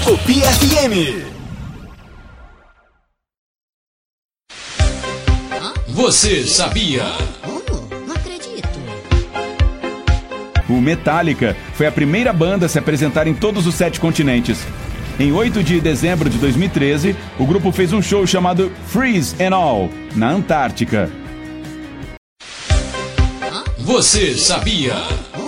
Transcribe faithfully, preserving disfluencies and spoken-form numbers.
Tupi F M. Você sabia? Como? Não acredito. O Metallica foi a primeira banda a se apresentar em todos os sete continentes. Em oito de dezembro de dois mil e treze, o grupo fez um show chamado Freeze and All, na Antártica. Você sabia?